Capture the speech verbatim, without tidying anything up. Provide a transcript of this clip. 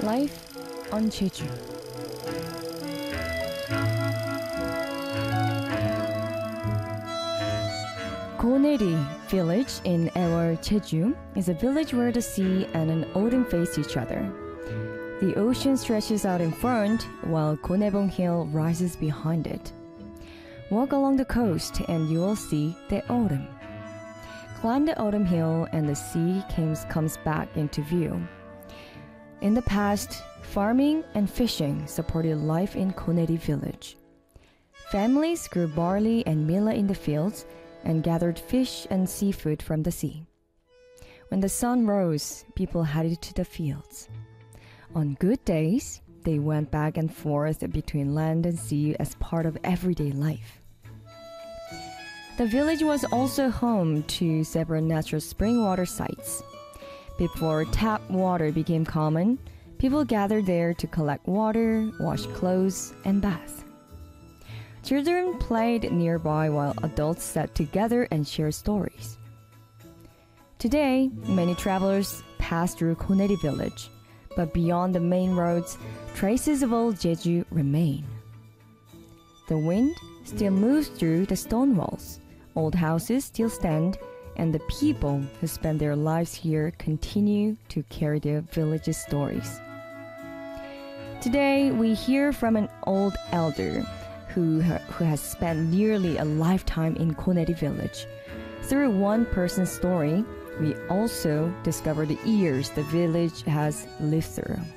Life on Jeju. Goneri village in Ewol, Jeju is a village where the sea and an ocean face each other. The ocean stretches out in front while Gonebong Hill rises behind it. Walk along the coast and you will see the autumn. Climb the autumn hill and the sea comes, comes back into view. In the past, farming and fishing supported life in Goneri village. Families grew barley and millet in the fields and gathered fish and seafood from the sea. When the sun rose, people headed to the fields. On good days, they went back and forth between land and sea as part of everyday life. The village was also home to several natural spring water sites. Before tap water became common, people gathered there to collect water, wash clothes, and bath. Children played nearby while adults sat together and shared stories. Today, many travelers pass through Goneri village, but beyond the main roads, traces of old Jeju remain. The wind still moves through the stone walls, old houses still stand, and the people who spend their lives here continue to carry their village's stories. Today, we hear from an old elder who, who has spent nearly a lifetime in Goneri village. Through one person's story, we also discover the years the village has lived through.